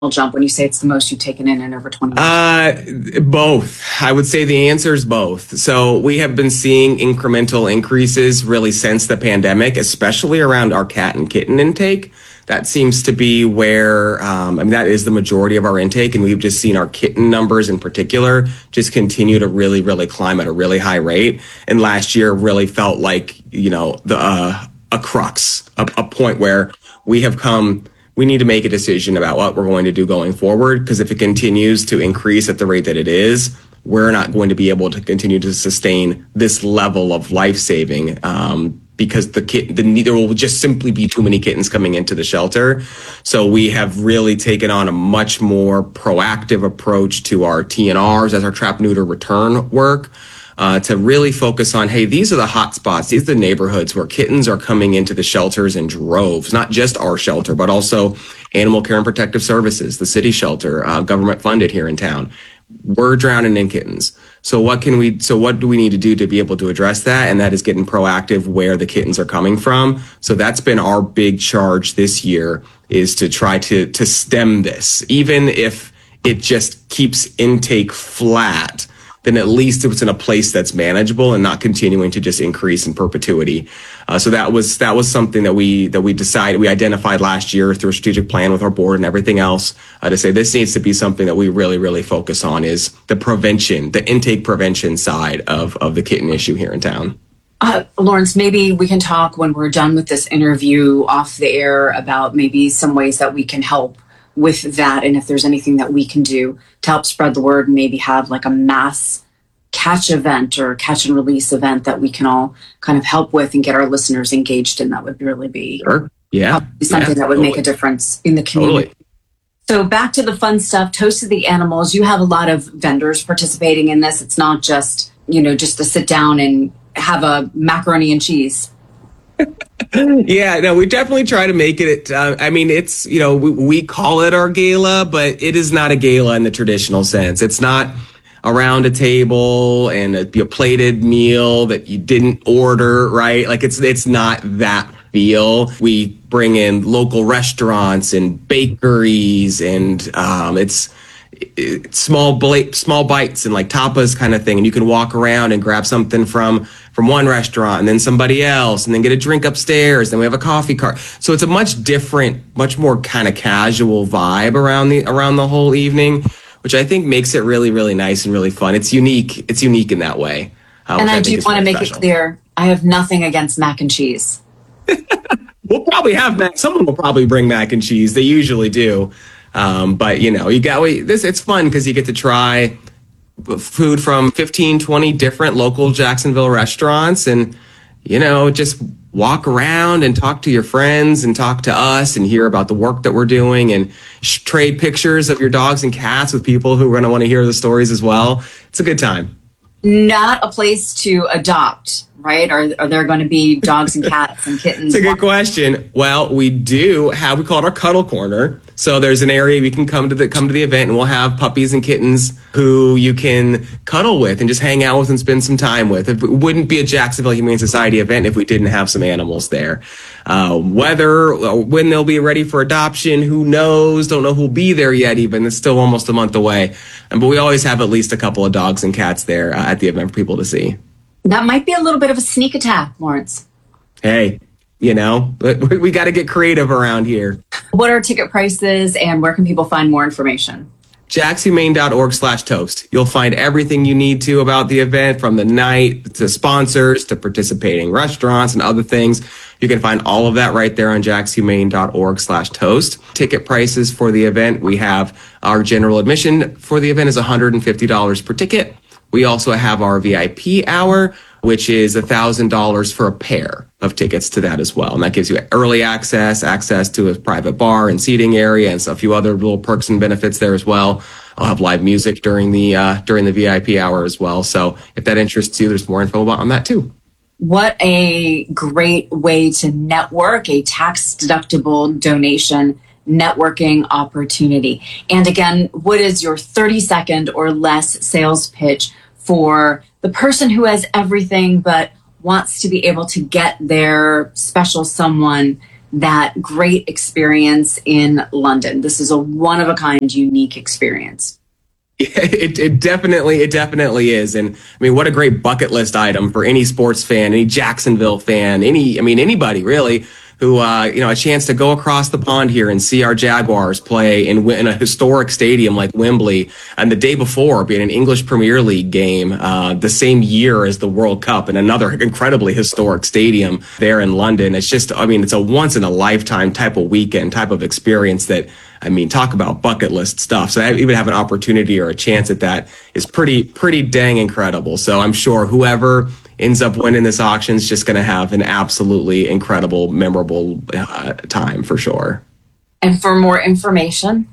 jump when you say it's the most you've taken in over 20 years? Both. I would say the answer is both. So we have been seeing incremental increases really since the pandemic, especially around our cat and kitten intake. That seems to be where, that is the majority of our intake. And we've just seen our kitten numbers in particular just continue to really, really climb at a really high rate. And last year really felt like, a crux, a point where we need to make a decision about what we're going to do going forward. Because if it continues to increase at the rate that it is, we're not going to be able to continue to sustain this level of life saving. Because there will just simply be too many kittens coming into the shelter. So we have really taken on a much more proactive approach to our TNRs as our trap, neuter, return work, to really focus on, hey, these are the hot spots. These are the neighborhoods where kittens are coming into the shelters in droves, not just our shelter, but also Animal Care and Protective Services, the city shelter, government funded here in town. We're drowning in kittens. So what do we need to do to be able to address that? And that is getting proactive where the kittens are coming from. So that's been our big charge this year, is to try to stem this. Even if it just keeps intake flat, then at least it's in a place that's manageable and not continuing to just increase in perpetuity. So that was something that we identified last year through a strategic plan with our board and everything else, to say this needs to be something that we really, really focus on, is the prevention, the intake prevention side of the kitten issue here in town. Lawrence, maybe we can talk when we're done with this interview off the air about maybe some ways that we can help with that, and if there's anything that we can do to help spread the word and maybe have like a mass catch event or catch and release event that we can all kind of help with and get our listeners engaged in. That would really be something that would make a difference in the community. Totally. So back to the fun stuff, Toast of the Animals. You have a lot of vendors participating in this. It's not just, just to sit down and have a macaroni and cheese. Yeah, no, we definitely try to make it. It's, we call it our gala, but it is not a gala in the traditional sense. It's not around a table and a plated meal that you didn't order, right? Like it's not that feel. We bring in local restaurants and bakeries, and it's small bites and like tapas kind of thing. And you can walk around and grab something from one restaurant and then somebody else and then get a drink upstairs. Then we have a coffee cart. So it's a much different, much more kind of casual vibe around the whole evening, which I think makes it really, really nice and really fun. It's unique. It's unique in that way. And I do want to make it clear, I have nothing against mac and cheese. We'll probably have someone will probably bring mac and cheese. They usually do. But it's fun because you get to try food from 15, 20 different local Jacksonville restaurants, and, just walk around and talk to your friends and talk to us and hear about the work that we're doing, and trade pictures of your dogs and cats with people who are going to want to hear the stories as well. It's a good time. Not a place to adopt, right? Are there going to be dogs and cats and kittens? It's a good question. Well, we call it our cuddle corner. So there's an area we can come to the event, and we'll have puppies and kittens who you can cuddle with and just hang out with and spend some time with. It wouldn't be a Jacksonville Humane Society event if we didn't have some animals there. When they'll be ready for adoption, who knows? Don't know who'll be there yet even. It's still almost a month away. But we always have at least a couple of dogs and cats there at the event for people to see. That might be a little bit of a sneak attack, Lawrence. Hey, but we got to get creative around here. What are ticket prices and where can people find more information? jaxhumane.org/toast. You'll find everything you need to about the event, from the night to sponsors to participating restaurants and other things. You can find all of that right there on jaxhumane.org/toast. Ticket prices for the event, we have our general admission for the event is $150 per ticket. We also have our VIP hour, which is $1,000 for a pair of tickets to that as well. And that gives you early access to a private bar and seating area, and a few other little perks and benefits there as well. I'll have live music during the VIP hour as well. So if that interests you, there's more info on that too. What a great way to network, a tax-deductible donation networking opportunity. And again, what is your 30-second or less sales pitch for the person who has everything but wants to be able to get their special someone that great experience in London. This is a one-of-a-kind, unique experience. It definitely is. And I mean, what a great bucket list item for any sports fan, any Jacksonville fan, anybody really who, a chance to go across the pond here and see our Jaguars play in a historic stadium like Wembley, and the day before being an English Premier League game, the same year as the World Cup, in another incredibly historic stadium there in London. It's just, it's a once in a lifetime type of weekend, type of experience that, talk about bucket list stuff. So I even have an opportunity or a chance at that is pretty dang incredible. So I'm sure whoever ends up winning this auction is just going to have an absolutely incredible, memorable time for sure. And for more information,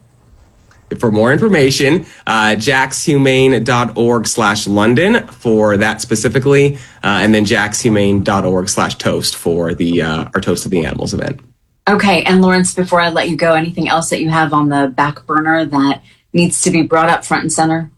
jaxhumane.org/London for that specifically, and then jaxhumane.org/toast for the our Toast of the Animals event. Okay. And Lawrence, before I let you go, anything else that you have on the back burner that needs to be brought up front and center?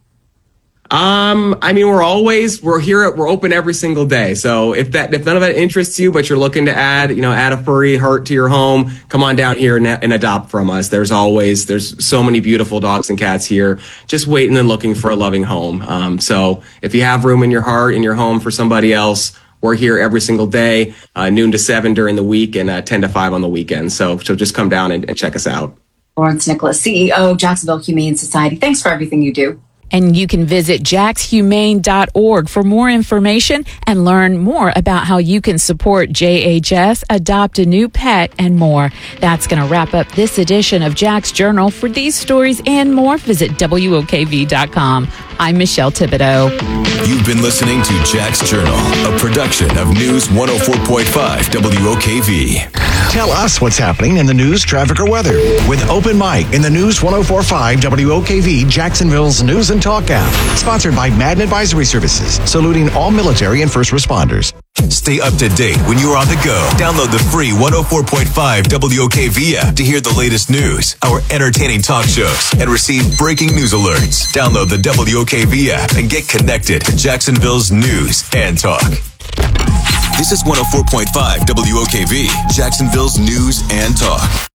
We're open every single day. So if none of that interests you, but you're looking to add a furry heart to your home, come on down here and adopt from us. There's so many beautiful dogs and cats here, just waiting and looking for a loving home. So if you have room in your heart, in your home for somebody else, we're here every single day, noon to 7 during the week and 10 to 5 on the weekends. So just come down and check us out. Lawrence Nicholas, CEO of Jacksonville Humane Society. Thanks for everything you do. And you can visit jaxhumane.org for more information and learn more about how you can support JHS, adopt a new pet, and more. That's going to wrap up this edition of Jack's Journal. For these stories and more, visit WOKV.com. I'm Michelle Thibodeau. You've been listening to Jack's Journal, a production of News 104.5 WOKV. Tell us what's happening in the news, traffic, or weather with Open Mic in the News 104.5 WOKV, Jacksonville's News and Talk app. Sponsored by Madden Advisory Services, saluting all military and first responders. Stay up to date when you're on the go. Download the free 104.5 WOKV app to hear the latest news, our entertaining talk shows, and receive breaking news alerts. Download the WOKV app and get connected to Jacksonville's news and talk. This is 104.5 WOKV, Jacksonville's news and talk.